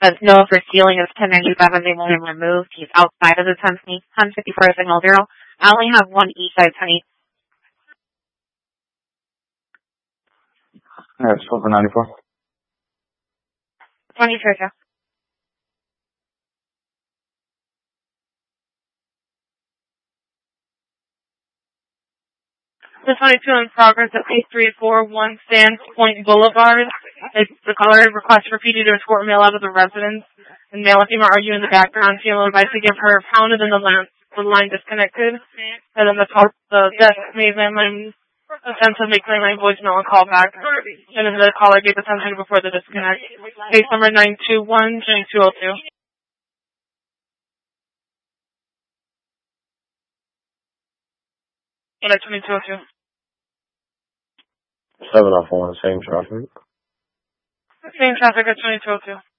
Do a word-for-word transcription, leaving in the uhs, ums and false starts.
But no, for stealing is ten ninety-seven. They won't even remove. He's outside of the ten fifty-four signal zero. I only have one east side, Tony. Yeah, it's over ninety-four. twenty-two, yeah. The twenty-two in progress at eight three four one Sands Point Boulevard. It's the caller request for P D to escort male out of the residence. And male and female argue in the background. Female advised to give her pounded and the line, the line disconnected. And then the call, the desk made landline attempt to make landline voicemail and call back. And then the caller gave the attention before the disconnect. Case number nine two one two oh two. And at twenty-two oh two. seven off one, same traffic. Same traffic at twenty-two oh two.